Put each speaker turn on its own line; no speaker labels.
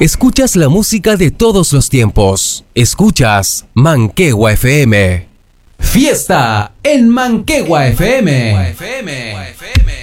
Escuchas la música de todos los tiempos. Escuchas Manquehua FM. Fiesta en Manquehua FM.